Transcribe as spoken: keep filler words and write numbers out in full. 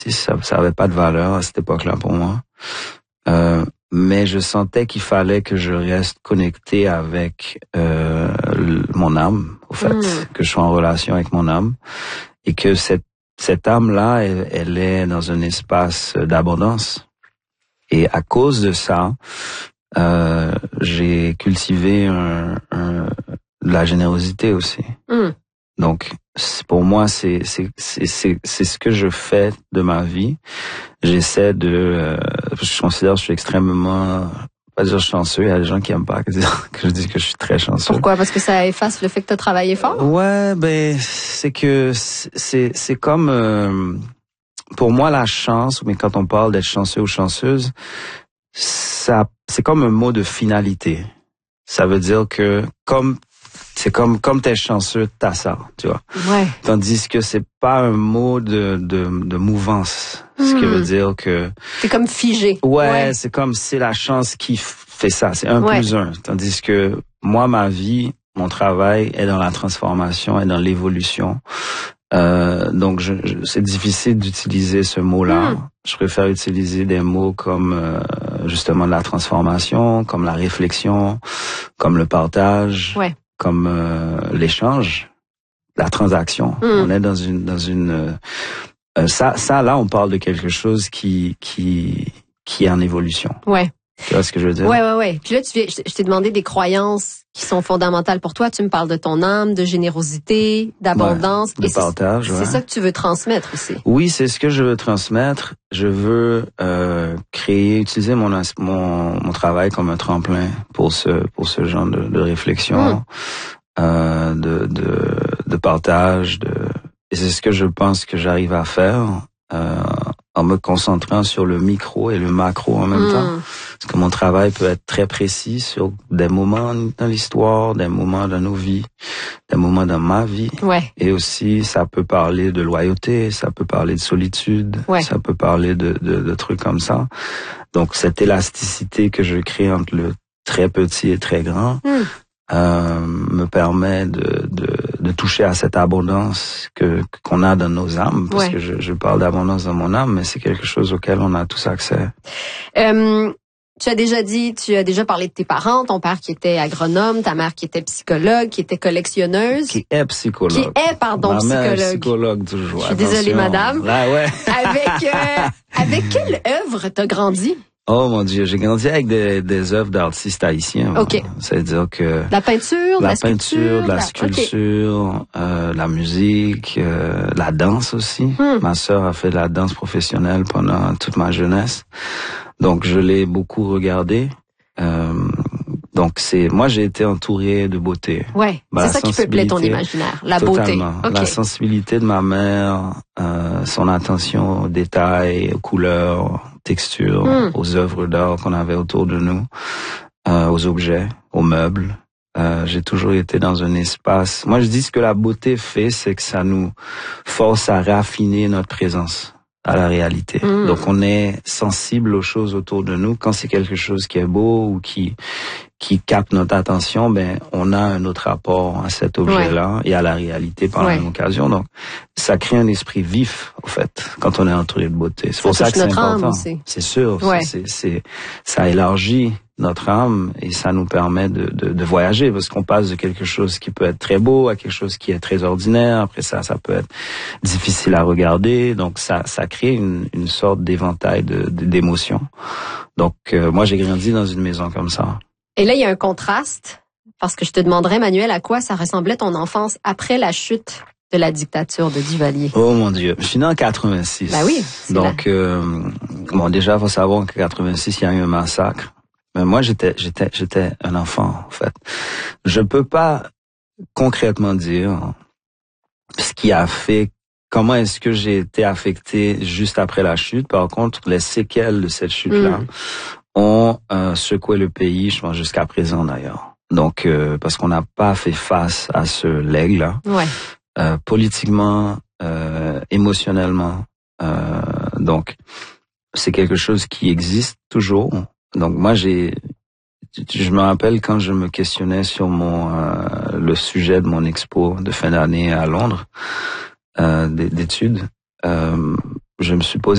Ça, ça avait pas de valeur à cette époque-là pour moi. Euh, mais je sentais qu'il fallait que je reste connecté avec euh, le, mon âme, au fait, mmh. que je sois en relation avec mon âme, et que cette cette âme-là, elle, elle est dans un espace d'abondance. Et à cause de ça, euh, j'ai cultivé un, un, de la générosité aussi. Mmh. Donc, pour moi, c'est c'est c'est c'est c'est ce que je fais de ma vie. J'essaie de, euh, je considère que je suis extrêmement, pas dire chanceux. Il y a des gens qui aiment pas que, que je dise que je suis très chanceux. Pourquoi? Parce que ça efface le fait que tu as travaillé fort? Ouais, ben c'est que c'est c'est comme euh, pour moi la chance. Mais quand on parle d'être chanceux ou chanceuse, ça c'est comme un mot de finalité. Ça veut dire que comme c'est comme comme t'es chanceux, t'as ça, tu vois. Ouais. Tandis que c'est pas un mot de de, de mouvance, mmh. ce qui veut dire que c'est comme figé. Ouais, ouais. c'est comme c'est la chance qui fait ça, c'est un ouais. plus un. Tandis que moi, ma vie, mon travail est dans la transformation, est dans l'évolution. Euh, donc, je, je, c'est difficile d'utiliser ce mot-là. Mmh. Je préfère utiliser des mots comme euh, justement la transformation, comme la réflexion, comme le partage. Ouais. Comme euh, l'échange, la transaction. Mm. On est dans une dans une euh, ça ça là on parle de quelque chose qui qui qui est en évolution. Ouais. Tu vois ce que je veux dire? Ouais ouais ouais. Puis là tu viens, je t'ai demandé des croyances qui sont fondamentales pour toi. Tu me parles de ton âme, de générosité, d'abondance, ouais, de et partage. C'est, ouais. c'est ça que tu veux transmettre aussi. Oui, c'est ce que je veux transmettre. Je veux euh, créer, utiliser mon mon mon travail comme un tremplin pour ce pour ce genre de, de réflexion, mm. euh, de de de partage, de et c'est ce que je pense que j'arrive à faire. Euh, en me concentrant sur le micro et le macro en même mmh. temps. Parce que mon travail peut être très précis sur des moments dans l'histoire, des moments dans nos vies, des moments dans ma vie. Ouais. Et aussi, ça peut parler de loyauté, ça peut parler de solitude, ouais. ça peut parler de, de, de trucs comme ça. Donc, cette élasticité que je crée entre le très petit et très grand, mmh. Euh, me permet de, de, de toucher à cette abondance que qu'on a dans nos âmes, parce ouais. que je, je parle d'abondance dans mon âme, mais c'est quelque chose auquel on a tous accès. Euh, tu as déjà dit, tu as déjà parlé de tes parents, ton père qui était agronome, ta mère qui était psychologue, qui était collectionneuse. Qui est psychologue. Qui est, pardon, Ma psychologue. Mère est psychologue toujours. Je suis Attention. Désolée, madame. Là, ouais. Avec, euh, avec quelle œuvre t'as grandi? Oh mon Dieu, j'ai grandi avec des, des œuvres d'artistes haïtiens. Ok. C'est-à-dire que la peinture, la, la peinture, sculpture, la la... sculpture, okay. euh, la musique, euh, la danse aussi. Hmm. Ma sœur a fait de la danse professionnelle pendant toute ma jeunesse, donc je l'ai beaucoup regardé. Euh, donc c'est, moi j'ai été entouré de beauté. Ouais, bah, c'est ça qui peuplait ton imaginaire, la totalement. beauté. Okay. La sensibilité de ma mère, euh, son attention aux détails, aux couleurs, textures, mm. aux œuvres d'art qu'on avait autour de nous, euh, aux objets, aux meubles. Euh, j'ai toujours été dans un espace. Moi, je dis ce que la beauté fait, c'est que ça nous force à raffiner notre présence à la réalité. Mm. Donc, on est sensible aux choses autour de nous. Quand c'est quelque chose qui est beau ou qui qui capte notre attention, ben on a un autre rapport à cet objet-là ouais. et à la réalité par ouais. la même occasion. Donc, ça crée un esprit vif, en fait, quand on est entouré de beauté. C'est ça pour ça que c'est important. C'est sûr, ouais. c'est, c'est, ça élargit notre âme et ça nous permet de, de, de voyager parce qu'on passe de quelque chose qui peut être très beau à quelque chose qui est très ordinaire. Après ça, ça peut être difficile à regarder. Donc, ça, ça crée une, une sorte d'éventail de, de, d'émotions. Donc, euh, moi, j'ai grandi dans une maison comme ça. Et là, il y a un contraste, parce que je te demanderais, Manuel, à quoi ça ressemblait ton enfance après la chute de la dictature de Duvalier? Oh mon Dieu, je suis né en quatre-vingt-six. Ben oui. Donc, euh, bon, déjà, il faut savoir qu'en quatre-vingt-six, il y a eu un massacre. Mais moi, j'étais, j'étais, j'étais un enfant, en fait. Je peux pas concrètement dire ce qui a fait, comment est-ce que j'ai été affecté juste après la chute. Par contre, les séquelles de cette chute-là, mm. ont euh, secoué le pays, je pense, jusqu'à présent d'ailleurs. Donc, euh, parce qu'on n'a pas fait face à ce legs-là, ouais. euh, politiquement, euh, émotionnellement. Euh, donc, c'est quelque chose qui existe toujours. Donc, moi, j'ai, je me rappelle quand je me questionnais sur mon euh, le sujet de mon expo de fin d'année à Londres, euh, d'études, euh, je me suis posé